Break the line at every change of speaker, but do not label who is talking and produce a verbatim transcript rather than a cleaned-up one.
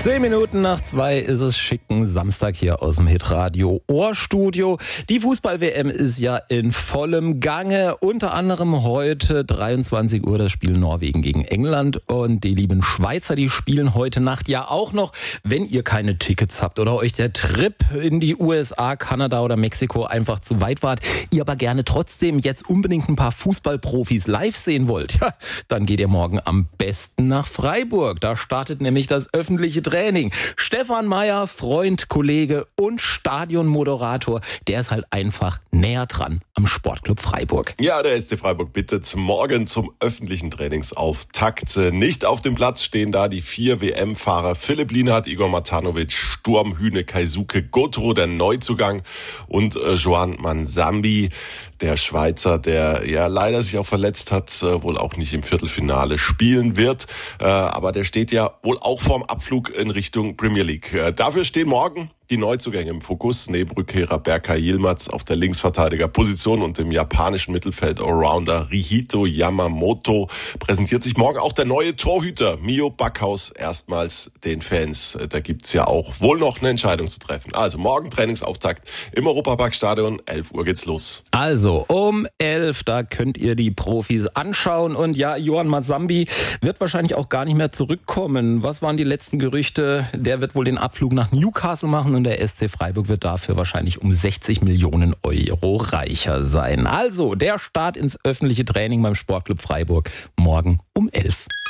Zehn Minuten nach zwei ist es, schicken Samstag hier aus dem Hitradio Ohrstudio. Die Fußball-W M ist ja in vollem Gange. Unter anderem heute dreiundzwanzig Uhr das Spiel Norwegen gegen England. Und die lieben Schweizer, die spielen heute Nacht ja auch noch. Wenn ihr keine Tickets habt oder euch der Trip in die U S A, Kanada oder Mexiko einfach zu weit wart, ihr aber gerne trotzdem jetzt unbedingt ein paar Fußballprofis live sehen wollt, ja, dann geht ihr morgen am besten nach Freiburg. Da startet nämlich das öffentliche Training. Training. Stefan Meyer, Freund, Kollege und Stadionmoderator, der ist halt einfach näher dran am Sportclub Freiburg.
Ja, der S C Freiburg bittet morgen zum öffentlichen Trainingsauftakt. Nicht auf dem Platz stehen da die vier W M-Fahrer Philipp Lienhardt, Igor Matanovic, Sturm Hüne, Keisuke Gotro, der Neuzugang, und äh, Joan Manzambi, der Schweizer, der ja leider sich auch verletzt hat, äh, wohl auch nicht im Viertelfinale spielen wird. Äh, aber der steht ja wohl auch vorm Abflug in Richtung Premier League. Äh, dafür stehen morgen die Neuzugänge im Fokus. Neben Rückkehrer Berkay Yilmaz auf der Linksverteidigerposition und dem japanischen Mittelfeld Allrounder Rihito Yamamoto präsentiert sich morgen auch der neue Torhüter Mio Backhaus erstmals den Fans. Da gibt's ja auch wohl noch eine Entscheidung zu treffen. Also morgen Trainingsauftakt im Europaparkstadion, elf Uhr geht's los.
Also um elf, da könnt ihr die Profis anschauen. Und ja, Joan Manzambi wird wahrscheinlich auch gar nicht mehr zurückkommen. Was waren die letzten Gerüchte? Der wird wohl den Abflug nach Newcastle machen und der S C Freiburg wird dafür wahrscheinlich um sechzig Millionen Euro reicher sein. Also der Start ins öffentliche Training beim Sportclub Freiburg morgen um elf.